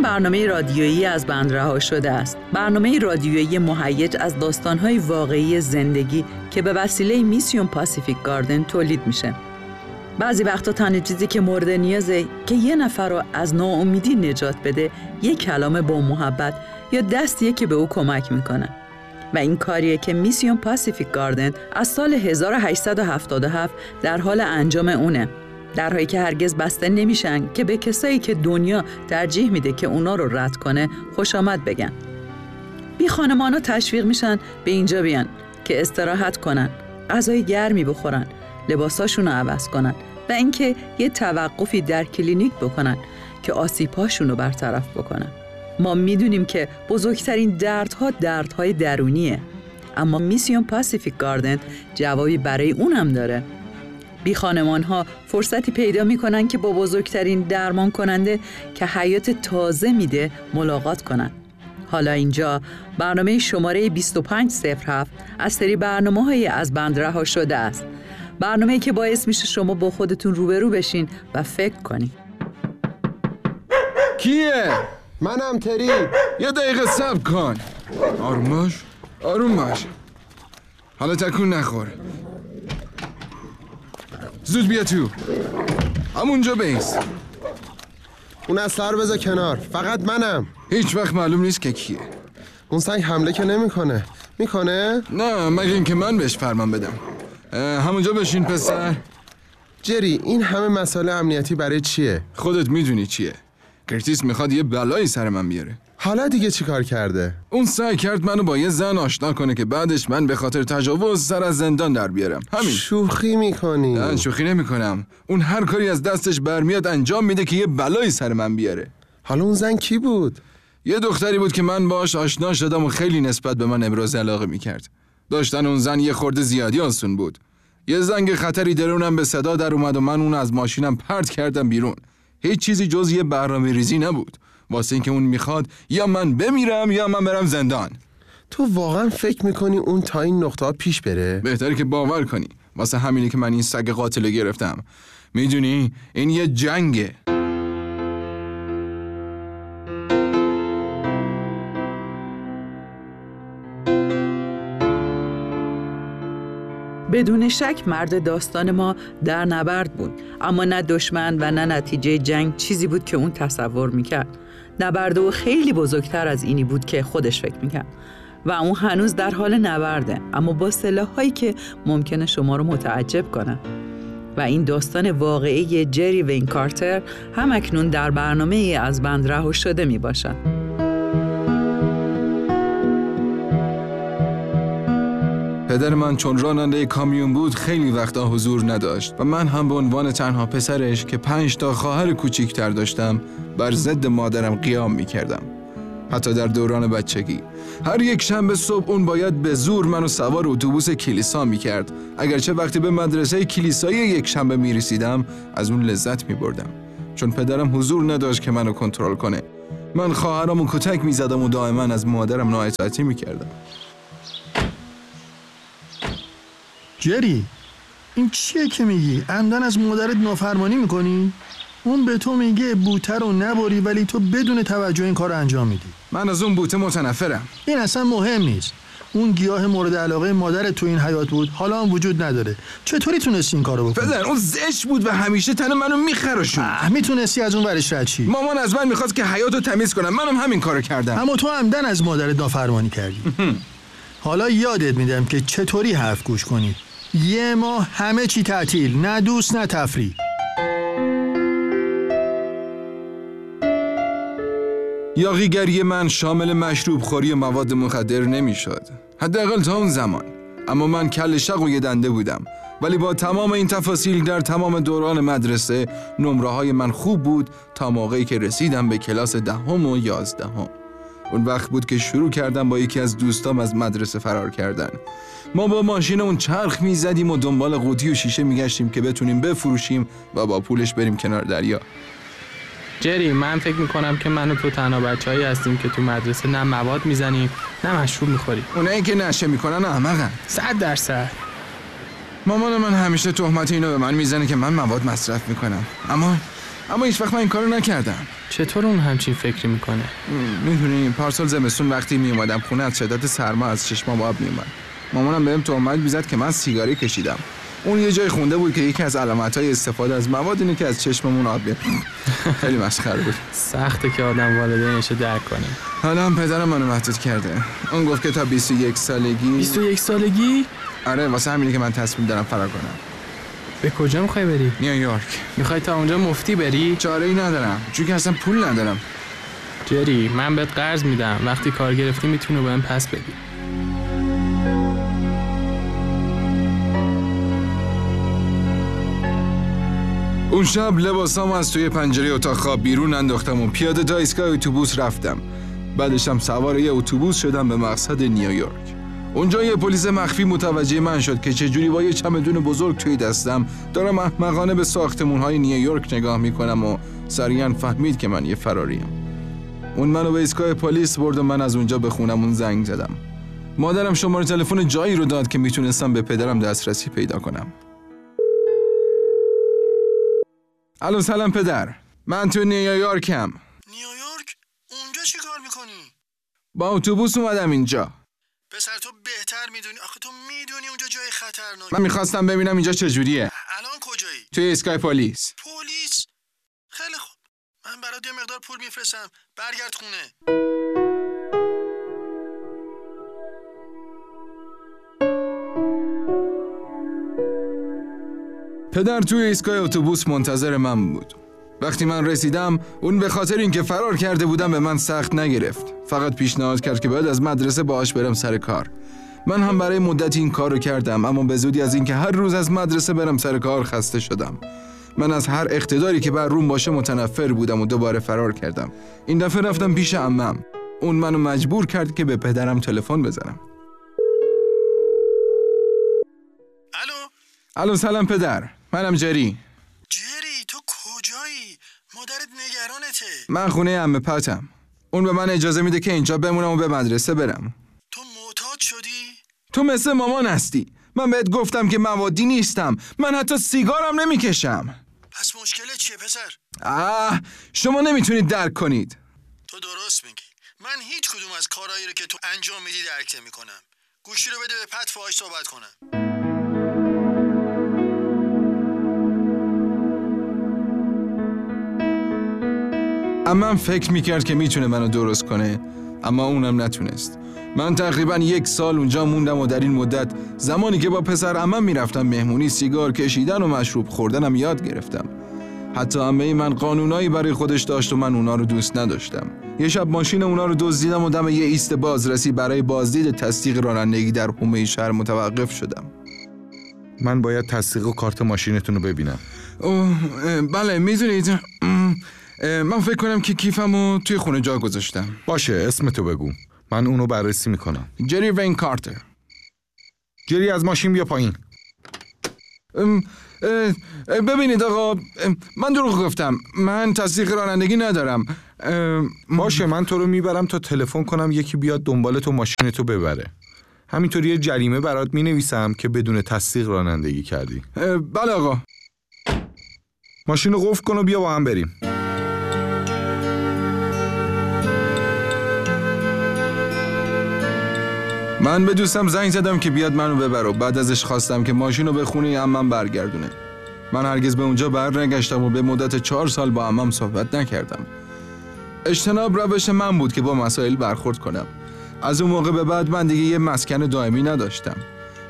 برنامه رادیویی از بند رها شده است. برنامه رادیویی مهیج از داستان‌های واقعی زندگی که به وسیله میسیون پاسیفیک گاردن تولید میشه. بعضی وقتا تنها چیزی که مورد نیازه که یه نفر رو از ناامیدی نجات بده، یه کلام با محبت یا دستیه که به او کمک میکنه. و این کاریه که میسیون پاسیفیک گاردن از سال 1877 در حال انجام اونه. درهایی که هرگز بسته نمیشن که به کسایی که دنیا ترجیح میده که اونا رو رد کنه خوش آمد بگن. بی خانمانا تشویق میشن به اینجا بیان که استراحت کنن، غذای گرمی بخورن، لباساشون رو عوض کنن و اینکه یه توقفی در کلینیک بکنن که آسیب‌هاشون رو برطرف بکنن. ما میدونیم که بزرگترین دردها دردهای درونیه، اما میسیون پاسیفیک گاردن جوابی برای اونم داره. بی خانمان‌ها فرصتی پیدا می‌کنن که با بزرگترین درمان کننده که حیات تازه میده ملاقات کنن. حالا اینجا برنامه شماره 2507 از سری برنامه‌های از بند رها شده است. برنامه‌ای که باعث میشه شما با خودتون روبرو بشین و فکر کنین. کیه؟ منم تری. یه دقیقه صبر کن. آروم باش. حالا تکون نخور. زود بیا تو. همونجا بیس. اون از سر بذار کنار. فقط منم. هیچ وقت معلوم نیست که کیه. اون سنگ حمله که نمیکنه. میکنه؟ نه، مگه اینکه من بهش فرمان بدم. همونجا بشین پسر. جری، این همه مسئله امنیتی برای چیه؟ خودت میدونی چیه. کرتیس میخواد یه بلایی سر من بیاره. حالا دیگه چی کار کرده؟ اون سعی کرد منو با یه زن آشنا کنه که بعدش من به خاطر تجاوز سر از زندان در بیارم. همین. شوخی میکنی؟ نه، شوخی نمیکنم. اون هر کاری از دستش برمیاد انجام میده که یه بلایی سر من بیاره. حالا اون زن کی بود؟ یه دختری بود که من باهاش آشنا شدم و خیلی نسبت به من ابراز علاقه میکرد. داشتن اون زن یه خورده زیادی آسون بود. یه زنگ خطری درونم به صدا در اومد و من اون از ماشینم پرت کردم بیرون. هیچ چیزی جز یه برنامه‌ریزی نبود، واسه اینکه اون میخواد یا من بمیرم یا من برم زندان. تو واقعا فکر میکنی اون تا این نقطه پیش بره؟ بهتره که باور کنی. واسه همینه که من این سگ قاتل گرفتم. میدونی این یه جنگه. بدون شک مرد داستان ما در نبرد بود، اما نه دشمن و نه نتیجه جنگ چیزی بود که اون تصور میکرد. نبرد او خیلی بزرگتر از اینی بود که خودش فکر میکرد و اون هنوز در حال نبرده، اما با سلاح‌هایی که ممکنه شما رو متعجب کنه. و این داستان واقعی جری وین کارتر هم اکنون در برنامه از بند رها شده میباشد. پدر من چون راننده کامیون بود خیلی وقتا حضور نداشت و من هم به عنوان تنها پسرش که 5 تا خواهر کوچیک‌تر داشتم بر ضد مادرم قیام می‌کردم. حتی در دوران بچگی هر یک شنبه صبح اون باید به زور منو سوار اتوبوس کلیسا می‌کرد، اگرچه وقتی به مدرسه کلیسایی یک شنبه می‌رسیدم از اون لذت می‌بردم، چون پدرم حضور نداشت که منو کنترل کنه. من خواهرامو کتک می‌زدم و دائما از مادرم نااطاعتی می‌کردم. جری، این چیه که میگی؟ عمدن از مادرت نافرمانی میکنی؟ اون به تو میگه بوته رو نبری ولی تو بدون توجه این کار رو انجام میدی. من از اون بوته متنفرم. این اصلا مهم نیست. اون گیاه مورد علاقه مادرت تو این حیات بود، حالا هم وجود نداره. چطوری تونستی این کارو بکنی؟ پدر، اون زشت بود و همیشه تن منو میخراشون. میتونستی از اون ورش رد شی. مامان از من میخواست که حیاتو تمیز کنم، منم همین کارو کردم. اما تو عمدن از مادرت نافرمانی کردی. حالا یادت میدم که چطوری حرف گوش کنی. 1 ماه همه چی تعطیل، نه دوست نه تفریح. یاغیگری من شامل مشروب خوری و مواد مخدر نمیشد، حداقل تا اون زمان. اما من کل شق و یه دنده بودم، ولی با تمام این تفاصیل در تمام دوران مدرسه نمره‌های من خوب بود تا موقعی که رسیدم به کلاس 10 و 11. اون وقت بود که شروع کردم با یکی از دوستام از مدرسه فرار کردن. ما با ماشینمون چرخ میزدیم و دنبال قوطی و شیشه میگشتیم که بتونیم بفروشیم و با پولش بریم کنار دریا. جری، من فکر میکنم که من و تو تنها بچه‌هایی هستیم که تو مدرسه نه مواد میزنیم نه مشروب میخوریم. اونایی که نشه میکنن احمقن. 100%. مامان من همیشه تهمت اینو به من میزنه که من مواد مصرف میکنم، اما اما هیچ وقت من این کارو نکردم. چطور اون همچین فکری میکنه؟ میدونی پارسال زمستون وقتی میومدم خونه از شدت سرما از چشمام آب میومد. مامانم بهم تهمت میزد که من سیگاری کشیدم. اون یه جای خونده بود که یکی از علامت‌های استفاده از مواد اینه که از چشممون آب بیاد. خیلی مسخره بود. سخته که آدم والدینش درک کنه. حالا هم پدرم منو محدود کرده. اون گفت که تا 21 سالگی 21 سالگی؟ آره واسه همینه که من تصمیم دارم فرار کنم. به کجا میخوای بری؟ نیویورک. میخوای تا اونجا مفتی بری؟ چاره‌ای ندارم چون که اصلا پول ندارم. جری من بهت قرض میدم، وقتی کار گرفتی میتونی بهم پس بدی. اون شب لباسامو از توی پنجره اتاق خواب بیرون انداختم و پیاده تا ایستگاه اتوبوس رفتم. بعدش هم سوار یه اتوبوس شدم به مقصد نیویورک. اونجا یه پلیس مخفی متوجه من شد که چجوری با یه چمدون بزرگ توی دستم دارم احمقانه به ساختمون‌های نیویورک نگاه میکنم و سریعا فهمید که من یه فراریم. اون منو به ایستگاه پلیس برد و من از اونجا به خونمون زنگ زدم. مادرم شماره تلفن جایی رو داد که میتونستم به پدرم دسترسی پیدا کنم. الو سلام پدر، من تو نیویورکم. نیویورک؟ اونجا چی کار میکنی؟ با اتوبوس اومدم اینجا. پسر تو بهتر میدونی، آخه تو میدونی اونجا جای خطرناک. من میخواستم ببینم اینجا چجوریه. الان کجایی؟ توی ایستگاه پلیس. پلیس؟ خیلی خوب، من برات یه مقدار پول میفرستم، برگرد خونه. پدر توی ایستگاه اتوبوس منتظر من بود. وقتی من رسیدم اون به خاطر اینکه فرار کرده بودم به من سخت نگرفت. فقط پیشنهاد کرد که بعد از مدرسه باهاش برم سر کار. من هم برای مدتی این کارو کردم، اما به زودی از اینکه هر روز از مدرسه برم سر کار خسته شدم. من از هر اقتداری که بر روم باشه متنفر بودم و دوباره فرار کردم. این دفعه رفتم پیش عمم. اون منو مجبور کرد که به پدرم تلفن بزنم. الو سلام پدر، منم جری. جری تو کجایی؟ مادرت نگرانته. من خونه عمه پاتم. اون به من اجازه میده که اینجا بمونم و به مدرسه برم. تو معتاد شدی؟ تو مثل مامان هستی. من بهت گفتم که موادی نیستم. من حتی سیگارم نمیکشم. پس مشکل چیه پسر؟ شما نمیتونید درک کنید. تو درست میگی. من هیچ کدوم از کارهایی رو که تو انجام میدی درک نمیکنم. گوشی رو بده به پت فاهاش صحبت کنم. عمم فکر میکرد که میتونه منو درست کنه، اما اونم نتونست. من تقریبا 1 سال اونجا موندم و در این مدت زمانی که با پسر عمم میرفتم مهمونی سیگار کشیدن و مشروب خوردنم یاد گرفتم. حتی عمه من قانونایی برای خودش داشت و من اونا رو دوست نداشتم. یه شب ماشین اونا رو دزدیدم و دم یه ایست بازرسی برای بازدید تصدیق رانندگی در حومه شهر متوقف شدم. من باید تصدیق و کارت ماشینتون رو ببینم. بله میدونید من فکر کنم که کیفمو توی خونه جا گذاشتم. باشه اسمتو بگو، من اونو بررسی میکنم. جری وین کارتر. جری از ماشین بیا پایین. ببینید آقا، من دروغ گفتم. من تصدیق رانندگی ندارم. باشه من تو رو میبرم تا تلفن کنم یکی بیاد دنبالت و ماشینتو ببره. همینطوری یه جریمه برات مینویسم که بدون تصدیق رانندگی کردی. بله آقا. ماشین رو قفل کن و بیا با هم بریم. من به دوستم زنگ زدم که بیاد منو ببره و بعد ازش خواستم که ماشینو به خونه عمم برگردونه. من هرگز به اونجا برنگشتم و به مدت 4 سال با عمم صحبت نکردم. اجتناب روش من بود که با مسائل برخورد کنم. از اون موقع به بعد من دیگه یه مسکن دائمی نداشتم.